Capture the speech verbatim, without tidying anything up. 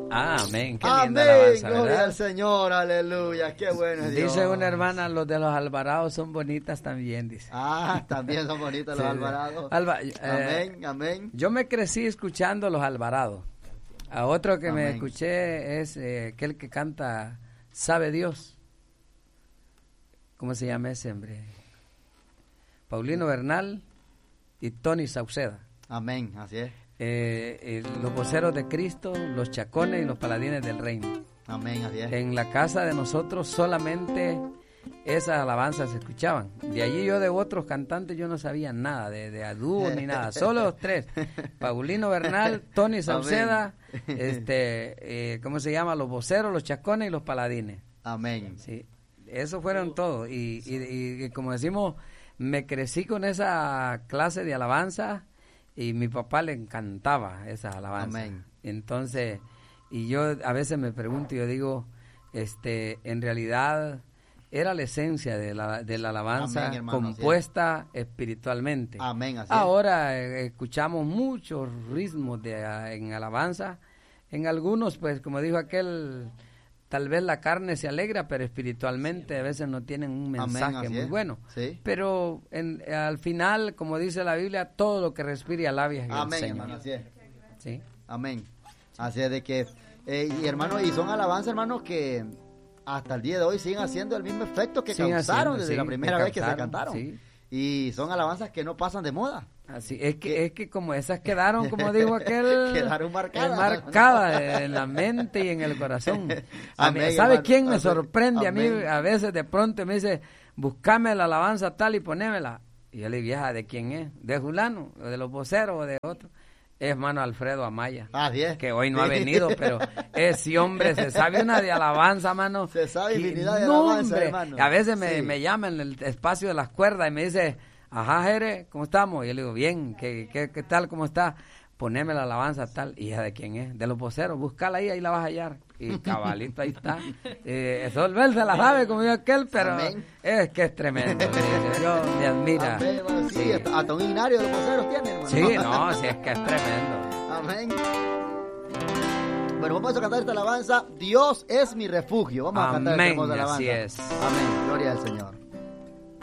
Ah, amén. Qué amén, linda alabanza, gloria ¿verdad? al Señor, aleluya, qué bueno es Dios. Dice una hermana, los de los Alvarados son bonitas también, dice. Ah, también son bonitos los Sí, Alvarados. Alba, eh, amén, amén. Yo me crecí escuchando los Alvarados. A otro que Amén. me escuché es eh, aquel que canta Sabe Dios. ¿Cómo se llama ese hombre? Paulino Bernal y Tony Sauceda. Amén, así es. Eh, eh, los voceros de Cristo, los chacones y los paladines del reino. Amén, así es. En la casa de nosotros solamente esas alabanzas se escuchaban. De allí yo de otros cantantes yo no sabía nada, de, de dúos ni nada, solo los tres. Paulino Bernal, Tony Sauceda, este, eh, ¿cómo se llama? Los voceros, los chacones y los paladines. Amén. Sí, esos fueron todos. Y, y, y, y como decimos, me crecí con esa clase de alabanza y mi papá le encantaba esa alabanza. Amén. Entonces, y yo a veces me pregunto, yo digo, este, en realidad era la esencia de la, de la alabanza. Amén, hermano, compuesta espiritualmente. Amén, así Ahora eh, escuchamos muchos ritmos de, uh, en alabanza. En algunos, pues, como dijo aquel, tal vez la carne se alegra, pero espiritualmente a veces no tienen un mensaje Amén, muy es. bueno. Sí. Pero en, al final, como dice la Biblia, todo lo que respire alabe al Amén, Señor. hermano, así es. ¿Sí? Amén. Así es de que, eh, y hermano, y son alabanzas, hermanos, que hasta el día de hoy siguen haciendo el mismo efecto que Siguen causaron haciendo, desde sí, la primera que vez que se causaron, cantaron. sí. Y son alabanzas que no pasan de moda. Así es que es que como esas quedaron, como dijo aquel, quedaron marcadas, marcadas en la mente y en el corazón. A mí, Amén, ¿sabe hermano, quién me amén, sorprende a mí? amén. A veces de pronto me dice, búscame la alabanza tal y ponémela. Y yo le digo, vieja, ¿de quién es? ¿De fulano? ¿O de los voceros o de otro? Es hermano Alfredo Amaya, ah, que hoy no ha venido, pero ese hombre se sabe una de alabanza, mano. Se sabe infinidad de no, alabanza, hombre. hermano. A veces me, Sí. me llama en el espacio de las cuerdas y me dice, ajá, Jere, ¿cómo estamos? Y yo le digo, bien, ¿qué, qué, qué tal, cómo está? Poneme la alabanza tal. ¿Y ella de quién es? De los voceros, búscala ahí, ahí la vas a hallar. Y cabalito, ahí está. Eh, eso él se la sabe, como yo aquel, pero Amén. es que es tremendo. Yo me admira. Amén, hermano, sí, Sí. hasta, hasta un ignario de los voceros tiene, hermano. Sí, no, sí, es que es tremendo. Amén. Bueno, vamos a cantar esta alabanza. Dios es mi refugio. Vamos a cantar esta Amén, hermosa alabanza. así es. Amén. Gloria al Señor.